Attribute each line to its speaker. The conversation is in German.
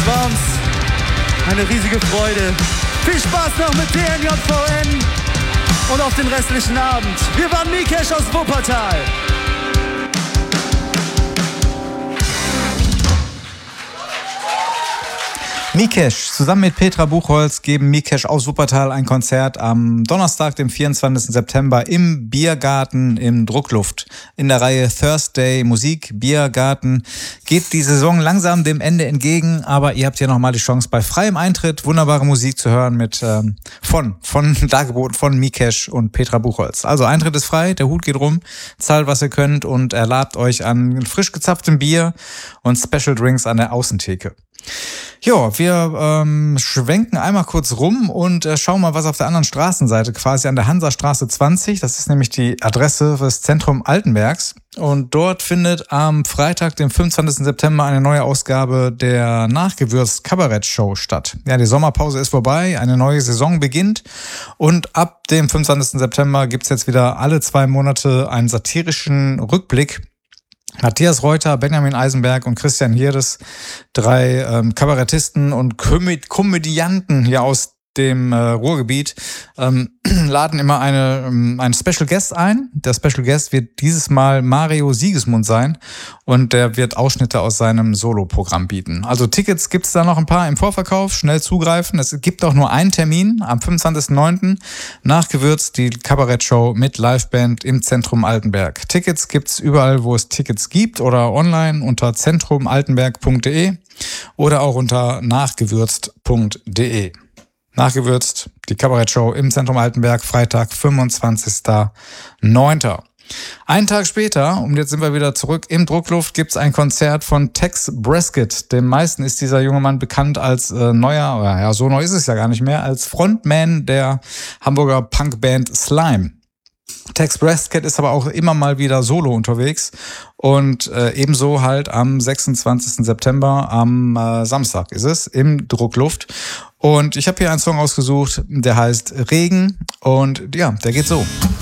Speaker 1: Es war uns eine riesige Freude. Viel Spaß noch mit DNJVN und auf den restlichen Abend. Wir waren Mikesh aus Wuppertal.
Speaker 2: Mikesh, zusammen mit Petra Buchholz geben Mikesh aus Wuppertal ein Konzert am Donnerstag, dem 24. September im Biergarten im Druckluft. In der Reihe Thursday Musik, Biergarten geht die Saison langsam dem Ende entgegen, aber ihr habt ja nochmal die Chance, bei freiem Eintritt wunderbare Musik zu hören mit dargeboten von Mikesh und Petra Buchholz. Also Eintritt ist frei, der Hut geht rum, zahlt was ihr könnt und erlabt euch an frisch gezapftem Bier und Special Drinks an der Außentheke. Ja, wir schwenken einmal kurz rum und schauen mal, was auf der anderen Straßenseite, quasi an der Hansastraße 20, das ist nämlich die Adresse des Zentrum Altenbergs. Und dort findet am Freitag, dem 25. September, eine neue Ausgabe der Nachgewürzt-Kabarett-Show statt. Ja, die Sommerpause ist vorbei, eine neue Saison beginnt und ab dem 25. September gibt's jetzt wieder alle 2 Monate einen satirischen Rückblick. Matthias Reuter, Benjamin Eisenberg und Christian Hirdes, 3 Kabarettisten und Komödianten hier aus dem Ruhrgebiet, laden immer einen Special Guest ein. Der Special Guest wird dieses Mal Mario Siegesmund sein und der wird Ausschnitte aus seinem Soloprogramm bieten. Also Tickets gibt's da noch ein paar im Vorverkauf, schnell zugreifen. Es gibt auch nur einen Termin am 25.09. Nachgewürzt, die Kabarettshow mit Liveband im Zentrum Altenberg. Tickets gibt's überall, wo es Tickets gibt oder online unter zentrumaltenberg.de oder auch unter nachgewürzt.de. Nachgewürzt, die Kabarettshow im Zentrum Altenberg, Freitag, 25.09. Einen Tag später, und jetzt sind wir wieder zurück im Druckluft, gibt's ein Konzert von Tex Bresket. Den meisten ist dieser junge Mann bekannt als so neu ist es ja gar nicht mehr, als Frontman der Hamburger Punkband Slime. Tex Bresket ist aber auch immer mal wieder solo unterwegs und ebenso halt am 26. September, am Samstag ist es, im Druckluft. Und ich habe hier einen Song ausgesucht, der heißt Regen und ja, der geht so.